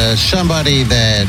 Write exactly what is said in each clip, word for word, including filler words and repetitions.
uh, somebody that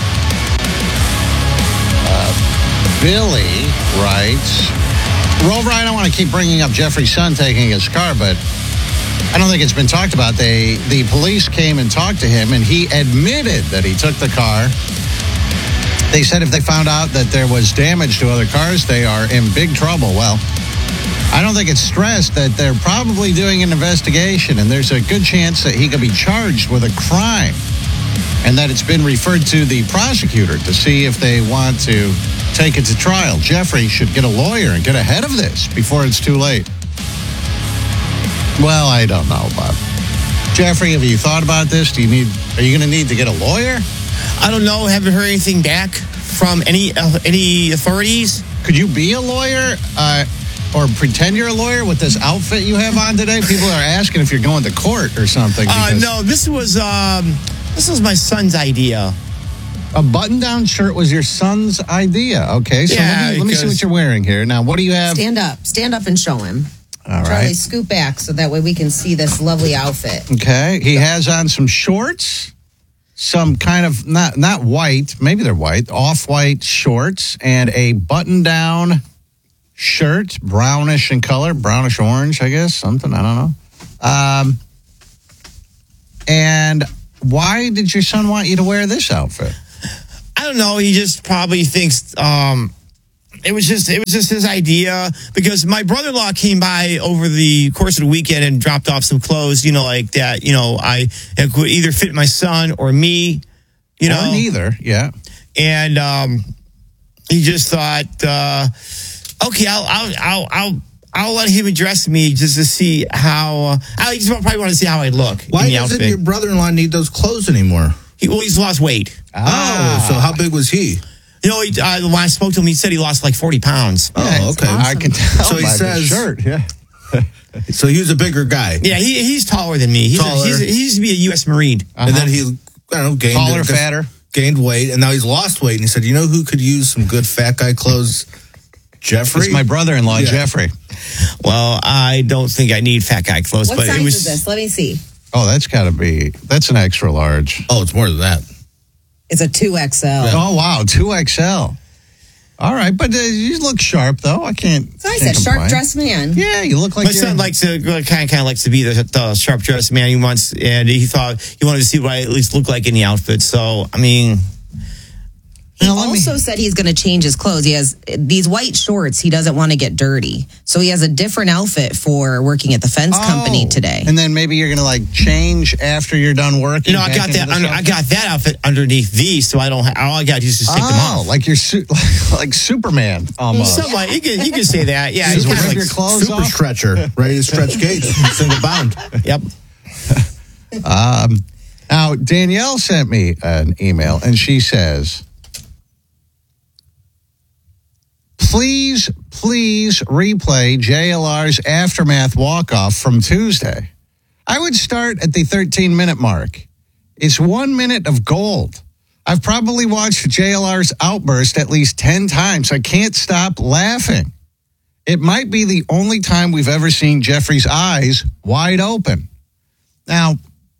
uh, Billy writes. Rover, I don't want to keep bringing up Jeffrey's son taking his car, but I don't think it's been talked about. They, the police came and talked to him, and he admitted that he took the car. They said if they found out that there was damage to other cars, they are in big trouble. Well, I don't think it's stressed that they're probably doing an investigation, and there's a good chance that he could be charged with a crime, and that it's been referred to the prosecutor to see if they want to take it to trial. Jeffrey should get a lawyer and get ahead of this before it's too late. Well, I don't know, Bob. Jeffrey, have you thought about this? Do you need? Are you going to need to get a lawyer? I don't know. Haven't heard anything back from any uh, any authorities. Could you be a lawyer uh, or pretend you're a lawyer with this outfit you have on today? People are asking if you're going to court or something. Uh, no, this was um, this was my son's idea. A button-down shirt was your son's idea. Okay, so Yeah, let me, let me see what you're wearing here. Now, what do you have? Stand up. Stand up and show him. All Charlie, right. scoot back so that way we can see this lovely outfit. Okay. He has on some shorts, some kind of, not not white, maybe they're white, off-white shorts, and a button-down shirt, brownish in color, brownish orange, I guess, something, I don't know. Um, and why did your son want you to wear this outfit? I don't know. He just probably thinks um, it was just it was just his idea, because my brother-in-law came by over the course of the weekend and dropped off some clothes, you know, like that. You know, I it could either fit my son or me, you know, or neither. Yeah. And um, he just thought, uh, okay, I'll I'll I'll. I'll I'll let him address me just to see how. Uh, I just probably want to see how I look. Why in the doesn't outfit. your brother-in-law need those clothes anymore? He, well, he's lost weight. Ah. Oh, so how big was he? You know, he, uh, when I spoke to him, he said he lost like forty pounds. Oh, okay. I can tell So he by the says- shirt, yeah. So he was a bigger guy. Yeah, he, he's taller than me. He's a, Taller. he's a, he used to be a U S Marine. Uh-huh. And then he, I don't know, gained Taller, fatter. gained weight, and now he's lost weight. And he said, "You know who could use some good fat guy clothes? Jeffrey." It's my brother-in-law, Yeah. Jeffrey. Well, I don't think I need fat guy clothes, What but size it was. is this? Let me see. Oh, that's got to be, that's an extra large. Oh, it's more than that. It's a two X L. Oh, wow, two X L. All right, but uh, you look sharp, though. I can't. So I can't said, sharp complain. dressed man. Yeah, you look like My you're- son likes to kind of kind of likes to be the, the sharp dressed man he wants, and he thought he wanted to see what I at least look like in the outfit. So, I mean, He Now, let me- also said he's going to change his clothes. He has these white shorts. He doesn't want to get dirty. So he has a different outfit for working at the fence company Oh, today. And then maybe you're going to like change after you're done working. you know, I back got into that. this Under, I outfit? got that outfit underneath these, so I don't. Ha- all I got to do is just take them Oh, off. like you're su- like Superman almost. Something like you can you can say that. Yeah, Just it's kind rip of your like clothes Super off. stretcher, ready to stretch gates, single bound. yep. Um, now Danielle sent me an email, and she says, "Please, please replay J L R's aftermath walk-off from Tuesday. I would start at the thirteen-minute mark. It's one minute of gold. I've probably watched J L R's outburst at least ten times. I can't stop laughing. It might be the only time we've ever seen Jeffrey's eyes wide open." Now,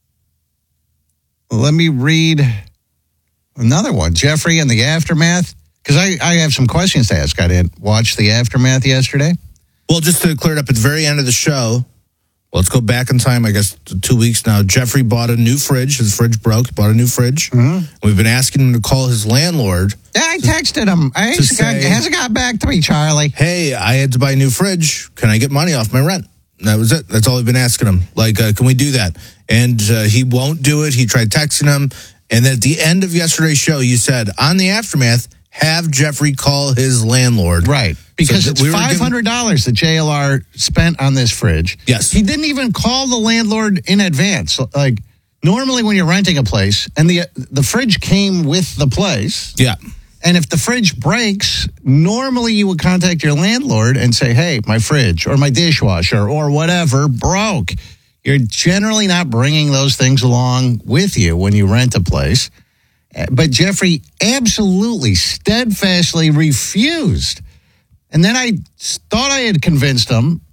let me read another one. Jeffrey and the aftermath, because I, I have some questions to ask. I didn't watch the aftermath yesterday. Well, just to clear it up at the very end of the show, let's go back in time, I guess, to two weeks now. Jeffrey bought a new fridge. His fridge broke. He bought a new fridge. Mm-hmm. We've been asking him to call his landlord. Yeah, I texted him. I To hasn't got, say- hasn't got back to me, Charlie. Hey, I had to buy a new fridge. Can I get money off my rent? And that was it. That's all we've been asking him. Like, uh, can we do that? And uh, he won't do it. He tried texting him. And then at the end of yesterday's show, you said, on the aftermath, have Jeffrey call his landlord. Right. Because So it's we were five hundred dollars that J L R spent on this fridge. Yes. He didn't even call the landlord in advance. Like, normally when you're renting a place, and the the fridge came with the place, Yeah. and if the fridge breaks, normally you would contact your landlord and say, hey, my fridge or my dishwasher or whatever broke. You're generally not bringing those things along with you when you rent a place. But Jeffrey absolutely, steadfastly refused. And then I thought I had convinced him,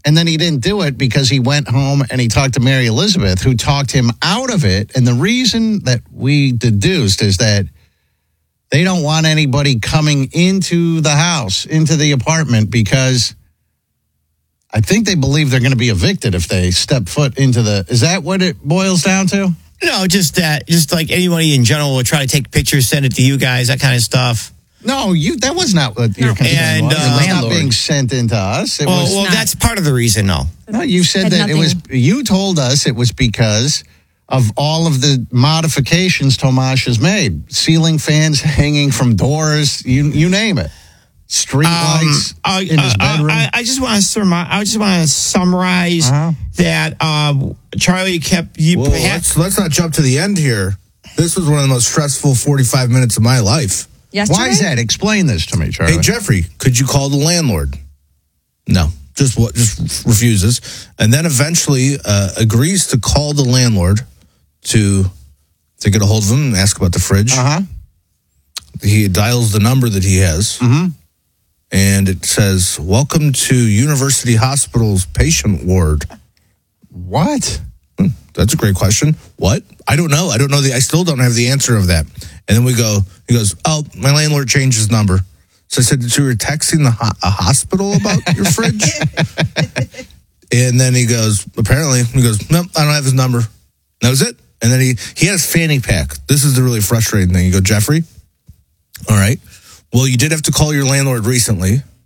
And then he didn't do it because he went home and he talked to Mary Elizabeth, who talked him out of it. And the reason that we deduced is that they don't want anybody coming into the house, into the apartment, because I think they believe they're going to be evicted if they step foot into the... Is that what it boils down to? No, just that. Just like anybody in general would try to take pictures, send it to you guys, that kind of stuff. No, you. That was not what your concern And, was. uh, It was not landlord. being sent into us. It Well, was... well not. that's part of the reason, though. No, you said Had that it was... nothing- You told us it was because of all of the modifications Tomash has made. Ceiling fans hanging from doors, you you name it. Street lights Uh, in his uh, uh, bedroom. I, I just want to surmise. I just want to summarize Uh-huh. that um, Charlie kept you. Well, let's, let's not jump to the end here. This was one of the most stressful forty-five minutes of my life. Yesterday? Why is that? Explain this to me, Charlie. Hey, Jeffrey, could you call the landlord? No, just what? Just refuses, and then eventually uh, agrees to call the landlord to to get a hold of him and ask about the fridge. Uh-huh. He dials the number that he has, Mm-hmm. and it says, "Welcome to University Hospital's patient ward." What? Hmm, that's a great question. What? I don't know. I don't know the. I still don't have the answer of that. And then we go. He goes, "Oh, my landlord changed his number." So I said, "So you were texting the ho- a hospital about your fridge?" And then he goes, "Apparently," he goes, "Nope, I don't have his number." That was it. And then he he had his fanny pack. This is the really frustrating thing. You go, "Jeffrey, all right. Well, you did have to call your landlord recently